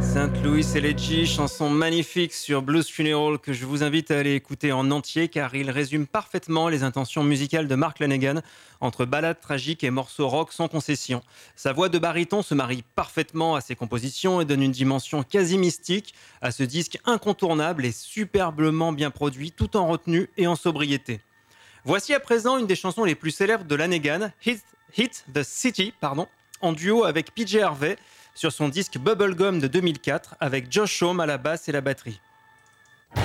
Saint Louis Elegy, chanson magnifique sur Blues Funeral que je vous invite à aller écouter en entier car il résume parfaitement les intentions musicales de Mark Lanegan entre ballades tragiques et morceaux rock sans concession. Sa voix de baryton se marie parfaitement à ses compositions et donne une dimension quasi mystique à ce disque incontournable et superbement bien produit tout en retenue et en sobriété. Voici à présent une des chansons les plus célèbres de Lanegan, Hit the City, en duo avec PJ Harvey sur son disque Bubblegum de 2004 avec Josh Homme à la basse et la batterie.